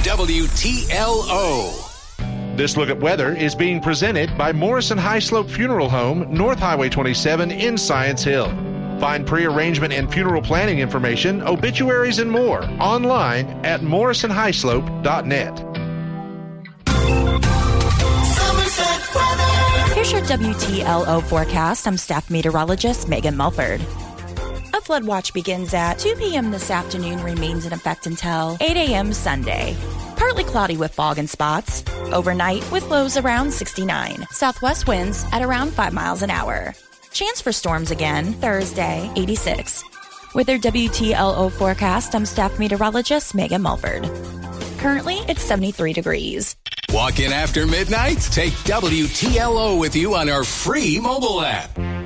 WTLO. This look at weather is being presented by Morrison High Slope Funeral Home, North Highway 27 in Science Hill. Find pre-arrangement and funeral planning information, obituaries, and more online at morrisonhighslope.net. Here's your WTLO forecast. I'm staff meteorologist Megan Mulford. A flood watch begins at 2 p.m. this afternoon, remains in effect until 8 a.m. Sunday. Partly cloudy with fog and spots. Overnight with lows around 69. Southwest winds at around 5 miles an hour. Chance for storms again Thursday, 86. With their WTLO forecast, I'm staff meteorologist Megan Mulford. Currently, it's 73 degrees. Walk in after midnight? Take WTLO with you on our free mobile app.